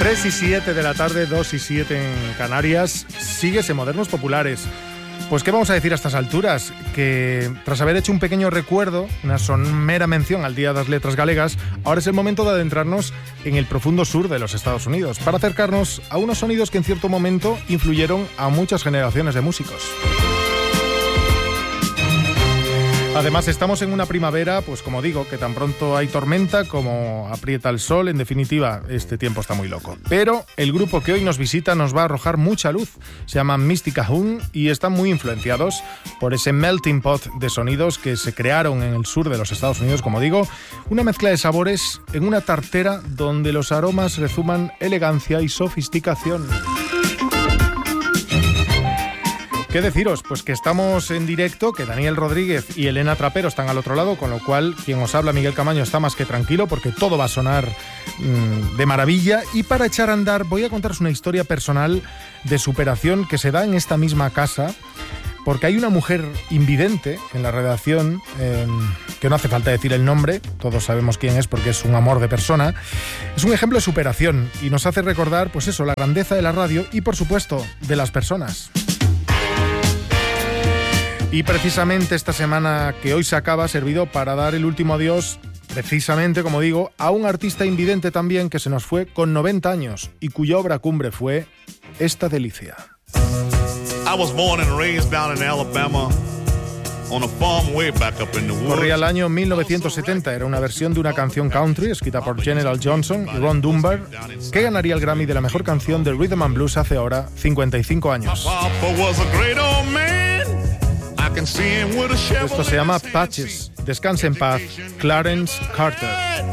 3 y 7 de la tarde, 2 y 7 en Canarias. Sigues en Modernos Populares. Pues qué vamos a decir a estas alturas, que tras haber hecho un pequeño recuerdo, una somera mención al Día de las Letras Galegas, ahora es el momento de adentrarnos en el profundo sur de los Estados Unidos, para acercarnos a unos sonidos que en cierto momento influyeron a muchas generaciones de músicos. Además, estamos en una primavera, pues como digo, que tan pronto hay tormenta como aprieta el sol. En definitiva, este tiempo está muy loco. Pero el grupo que hoy nos visita nos va a arrojar mucha luz. Se llaman Mystic Cajun y están muy influenciados por ese melting pot de sonidos que se crearon en el sur de los Estados Unidos, como digo. Una mezcla de sabores en una tartera donde los aromas rezuman elegancia y sofisticación. ¿Qué deciros? Pues que estamos en directo, que Daniel Rodríguez y Elena Trapero están al otro lado, con lo cual quien os habla, Miguel Camaño, está más que tranquilo porque todo va a sonar de maravilla. Y para echar a andar voy a contaros una historia personal de superación que se da en esta misma casa, porque hay una mujer invidente en la redacción, que no hace falta decir el nombre, todos sabemos quién es porque es un amor de persona. Es un ejemplo de superación y nos hace recordar, pues eso, la grandeza de la radio y, por supuesto, de las personas. Y precisamente esta semana que hoy se acaba ha servido para dar el último adiós, precisamente, como digo, a un artista invidente también que se nos fue con 90 años y cuya obra cumbre fue esta delicia. I was born and raised down in Alabama on a farm way back up in the woods. Corría el año 1970, era una versión de una canción country escrita por General Johnson y Ron Dunbar, que ganaría el Grammy de la mejor canción del Rhythm and Blues hace ahora 55 años. Esto se llama Patches. Descanse en paz, Clarence Carter.